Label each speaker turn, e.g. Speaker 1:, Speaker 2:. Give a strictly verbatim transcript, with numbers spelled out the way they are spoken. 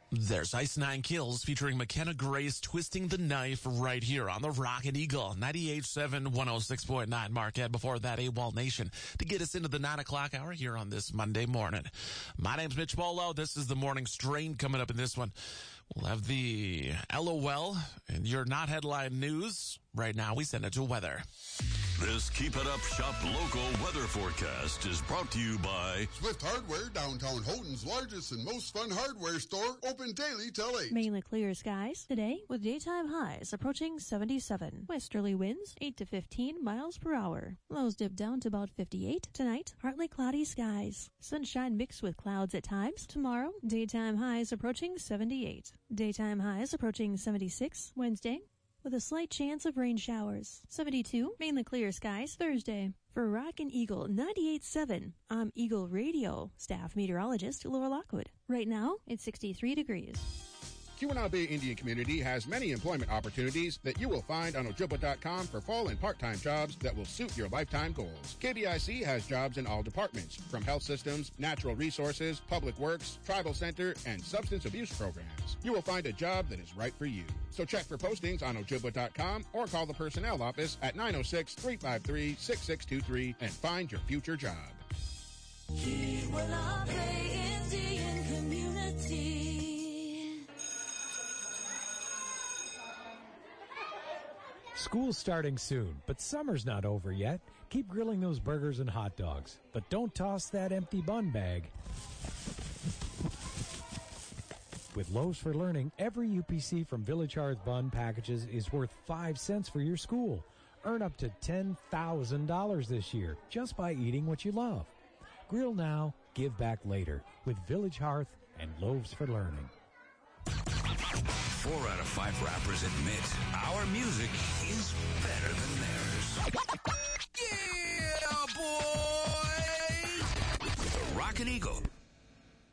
Speaker 1: There's Ice Nine Kills featuring McKenna Grace twisting the knife right here on the Rocket Eagle. ninety-eight point seven, one oh six point nine Marquette. Before that, AWOL Nation to get us into the nine o'clock hour here on this Monday morning. My name's Mitch Bolo. This is the Morning Strain. Coming up in this one, we'll have the LOL and your not headline news. Right now, we send it to weather.
Speaker 2: This Keep It Up Shop local weather forecast is brought to you by
Speaker 3: Swift Hardware, downtown Houghton's largest and most fun hardware store, open daily till eight.
Speaker 4: Mainly clear skies today with daytime highs approaching seventy-seven. Westerly winds eight to fifteen miles per hour. Lows dip down to about fifty-eight. Tonight, partly cloudy skies. Sunshine mixed with clouds at times. Tomorrow, daytime highs approaching seventy-eight. Daytime highs approaching seventy-six. Wednesday, with a slight chance of rain showers. seventy-two, mainly clear skies Thursday. For Rockin' Eagle ninety-eight point seven, I'm Eagle Radio staff meteorologist Laura Lockwood. Right now, it's sixty-three degrees.
Speaker 5: Keweenaw Bay Indian Community has many employment opportunities that you will find on Ojibwa dot com for full and part-time jobs that will suit your lifetime goals. K B I C has jobs in all departments, from health systems, natural resources, public works, tribal center, and substance abuse programs. You will find a job that is right for you. So check for postings on Ojibwa dot com or call the personnel office at nine oh six, three five three, six six two three and find your future job.
Speaker 6: Keweenaw Bay Indian Community.
Speaker 7: School's starting soon, but summer's not over yet. Keep grilling those burgers and hot dogs, but don't toss that empty bun bag. With Loaves for Learning, every U P C from Village Hearth Bun packages is worth five cents for your school. Earn up to ten thousand dollars this year just by eating what you love. Grill now, give back later with Village Hearth and Loaves for Learning.
Speaker 2: Four out of five rappers admit our music is better than theirs. Yeah, boy! The Rocket Eagle